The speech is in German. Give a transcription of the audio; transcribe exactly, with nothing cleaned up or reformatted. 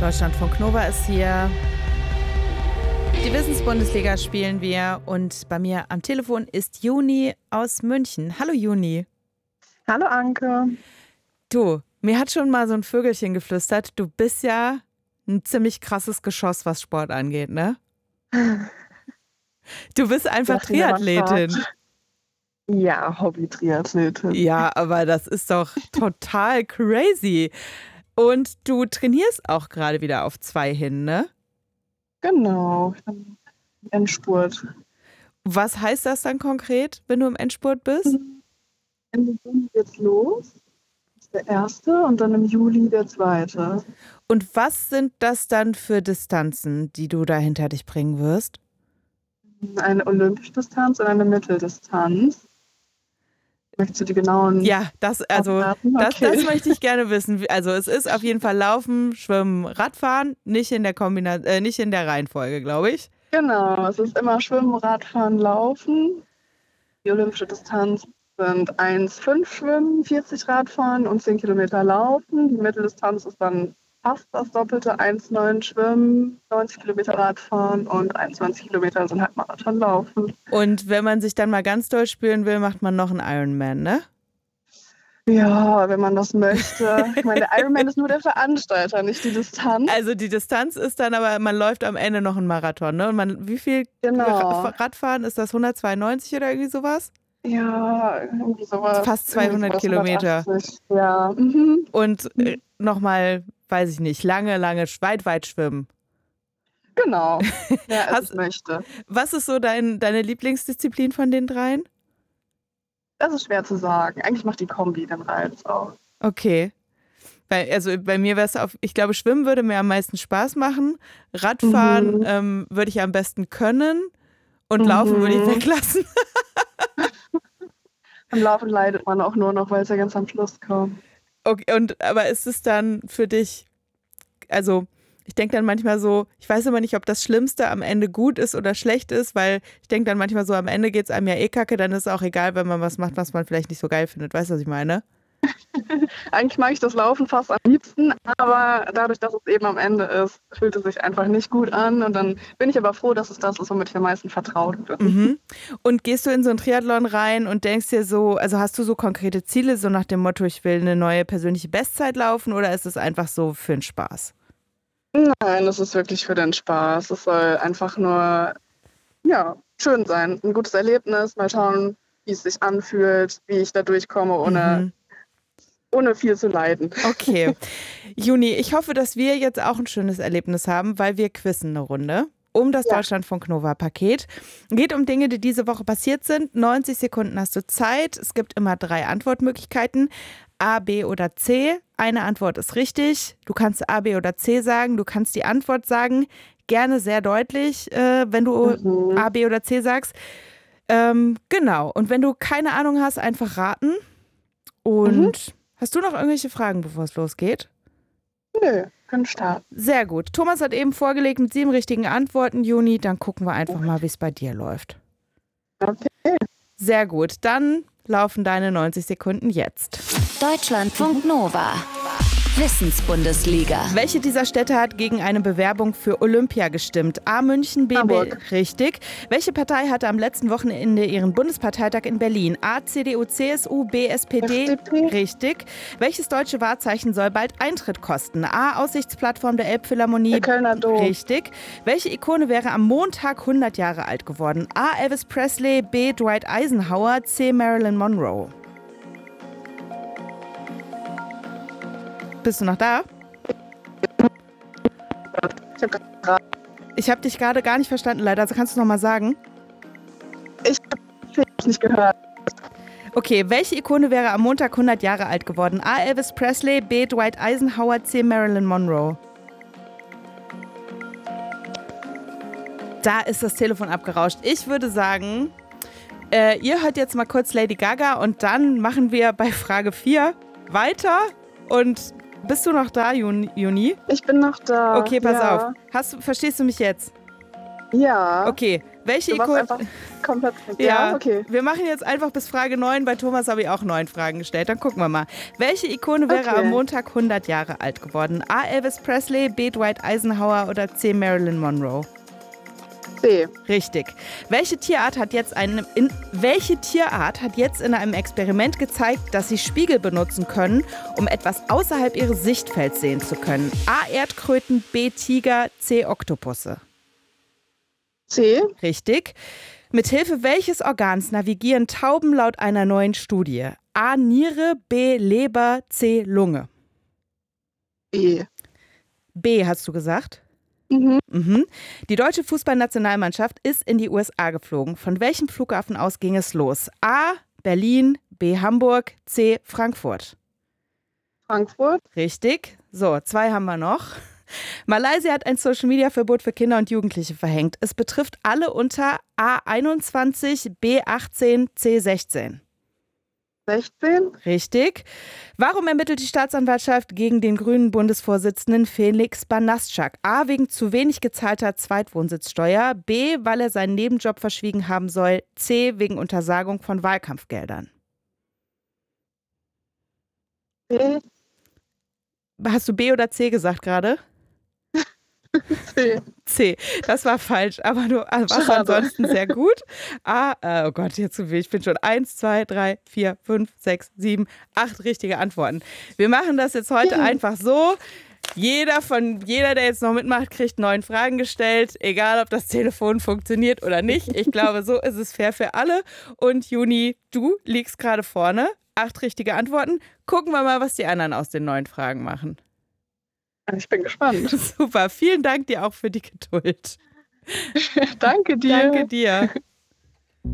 Deutschlandfunk Nova ist hier. Die Wissensbundesliga spielen wir und bei mir am Telefon ist Juni aus München. Hallo Juni. Hallo Anke. Du, mir hat schon mal so ein Vögelchen geflüstert, du bist ja ein ziemlich krasses Geschoss, was Sport angeht, ne? Du bist einfach Triathletin. Ja, Hobby-Triathletin. Ja, aber das ist doch total crazy. Und du trainierst auch gerade wieder auf zwei hin, ne? Genau, im Endspurt. Was heißt das dann konkret, wenn du im Endspurt bist? Ende Juni geht's los. Das ist der erste und dann im Juli der zweite. Und was sind das dann für Distanzen, die du da hinter dich bringen wirst? Eine olympische Distanz und eine Mitteldistanz. Möchtest du die genauen? Ja, das, also, okay. das, das möchte ich gerne wissen. Also es ist auf jeden Fall Laufen, Schwimmen, Radfahren, nicht in der Kombina- äh, nicht in der Reihenfolge, glaube ich. Genau, es ist immer Schwimmen, Radfahren, Laufen. Die olympische Distanz sind eins Komma fünf Schwimmen, vierzig Radfahren und zehn Kilometer Laufen. Die Mitteldistanz ist dann fast das Doppelte, eins Komma neun Schwimmen, neunzig Kilometer Radfahren und einundzwanzig Kilometer sind halt Marathon laufen. Und wenn man sich dann mal ganz doll spüren will, macht man noch einen Ironman, ne? Ja, wenn man das möchte. Ich meine, der Ironman ist nur der Veranstalter, nicht die Distanz. Also die Distanz ist dann aber, man läuft am Ende noch einen Marathon, ne? Und man, wie viel Genau. Radfahren, ist das hundertzweiundneunzig oder irgendwie sowas? Ja, irgendwie sowas. Fast zweihundert sowas, Kilometer. hundertachtzig, ja. Mhm. Und äh, nochmal, weiß ich nicht, lange, lange, weit, weit schwimmen. Genau, ja, als Hast, ich möchte. Was ist so dein, deine Lieblingsdisziplin von den dreien? Das ist schwer zu sagen. Eigentlich macht die Kombi den Reiz auch. Okay. Bei, also bei mir wäre es auf, ich glaube, Schwimmen würde mir am meisten Spaß machen. Radfahren Mhm. ähm, würde ich am besten können. Und Mhm. Laufen würde ich weglassen. Im Laufen leidet man auch nur noch, weil es ja ganz am Schluss kommt. Okay, und aber ist es dann für dich, also ich denke dann manchmal so, ich weiß immer nicht, ob das Schlimmste am Ende gut ist oder schlecht ist, weil ich denke dann manchmal so, am Ende geht es einem ja eh kacke, dann ist es auch egal, wenn man was macht, was man vielleicht nicht so geil findet. Weißt du, was ich meine? Eigentlich mag ich das Laufen fast am liebsten, aber dadurch, dass es eben am Ende ist, fühlt es sich einfach nicht gut an. Und dann bin ich aber froh, dass es das ist, womit ich am meisten vertraut bin. Mhm. Und gehst du in so einen Triathlon rein und denkst dir so, also hast du so konkrete Ziele, so nach dem Motto, ich will eine neue persönliche Bestzeit laufen, oder ist es einfach so für den Spaß? Nein, das ist wirklich für den Spaß. Es soll einfach nur, ja, schön sein. Ein gutes Erlebnis. Mal schauen, wie es sich anfühlt, wie ich da durchkomme, ohne, Mhm. ohne viel zu leiden. Okay. Juni, ich hoffe, dass wir jetzt auch ein schönes Erlebnis haben, weil wir quizzen eine Runde um das Ja. Deutschlandfunk Nova Paket. Geht um Dinge, die diese Woche passiert sind. neunzig Sekunden hast du Zeit. Es gibt immer drei Antwortmöglichkeiten. A, B oder C. Eine Antwort ist richtig. Du kannst A, B oder C sagen. Du kannst die Antwort sagen. Gerne sehr deutlich, äh, wenn du Mhm. A, B oder C sagst. Ähm, genau. Und wenn du keine Ahnung hast, einfach raten. Und Mhm. hast du noch irgendwelche Fragen, bevor es losgeht? Nö, können starten. Sehr gut. Thomas hat eben vorgelegt mit sieben richtigen Antworten, Juni. Dann gucken wir einfach mal, wie es bei dir läuft. Okay. Sehr gut. Dann laufen deine neunzig Sekunden jetzt. Deutschlandfunk Nova. Wissensbundesliga. Welche dieser Städte hat gegen eine Bewerbung für Olympia gestimmt? A. München, B. B. Hamburg. Richtig. Welche Partei hatte am letzten Wochenende ihren Bundesparteitag in Berlin? A. C D U, C S U, B. S P D. F D P. Richtig. Welches deutsche Wahrzeichen soll bald Eintritt kosten? A. Aussichtsplattform der Elbphilharmonie. Der Kölner Dom. Richtig. Welche Ikone wäre am Montag hundert Jahre alt geworden? A. Elvis Presley, B. Dwight Eisenhower, C. Marilyn Monroe. Bist du noch da? Ich habe gerade Ich habe dich gerade gar nicht verstanden, leider. Also kannst du es nochmal sagen? ich hab's nicht gehört. Okay, welche Ikone wäre am Montag hundert Jahre alt geworden? A. Elvis Presley, B. Dwight Eisenhower, C. Marilyn Monroe. Da ist das Telefon abgerauscht. Ich würde sagen, äh, ihr hört jetzt mal kurz Lady Gaga und dann machen wir bei Frage vier weiter. Und bist du noch da, Jun- Juni? Ich bin noch da. Okay, pass ja. auf. Hast, du- verstehst du mich jetzt? Ja. Okay, Welche Du warst Ikone... einfach komplett. Ja, Ja, okay. wir machen jetzt einfach bis Frage neun. Bei Thomas habe ich auch neun Fragen gestellt. Dann gucken wir mal. Welche Ikone wäre Okay. am Montag hundert Jahre alt geworden? A. Elvis Presley, B. Dwight Eisenhower oder C. Marilyn Monroe? C. Richtig. Welche Tierart hat jetzt einen, in, welche Tierart hat jetzt in einem Experiment gezeigt, dass sie Spiegel benutzen können, um etwas außerhalb ihres Sichtfelds sehen zu können? A. Erdkröten, B. Tiger, C. Oktopusse. C. Richtig. Mithilfe welches Organs navigieren Tauben laut einer neuen Studie? A. Niere, B. Leber, C. Lunge. B. B, hast du gesagt? Mhm. Mhm. Die deutsche Fußballnationalmannschaft ist in die U S A geflogen. Von welchem Flughafen aus ging es los? A. Berlin, B. Hamburg, C. Frankfurt. Frankfurt. Richtig. So, zwei haben wir noch. Malaysia hat ein Social-Media-Verbot für Kinder und Jugendliche verhängt. Es betrifft alle unter A einundzwanzig, B achtzehn, C sechzehn. sechzehn. Richtig. Warum ermittelt die Staatsanwaltschaft gegen den grünen Bundesvorsitzenden Felix Banaszak? A. Wegen zu wenig gezahlter Zweitwohnsitzsteuer. B. Weil er seinen Nebenjob verschwiegen haben soll. C. Wegen Untersagung von Wahlkampfgeldern. C. Hast du B oder C gesagt gerade? C. C. Das war falsch, aber du warst Schade. ansonsten sehr gut. A. Äh, oh Gott, jetzt zu viel. Ich bin schon eins, zwei, drei, vier, fünf, sechs, sieben, acht richtige Antworten. Wir machen das jetzt heute Ja. einfach so. Jeder von jeder, der jetzt noch mitmacht, kriegt neun Fragen gestellt, egal ob das Telefon funktioniert oder nicht. Ich glaube, so ist es fair für alle. Und Juni, du liegst gerade vorne. Acht richtige Antworten. Gucken wir mal, was die anderen aus den neun Fragen machen. Ich bin gespannt. Super, vielen Dank dir auch für die Geduld. Danke dir. Danke dir.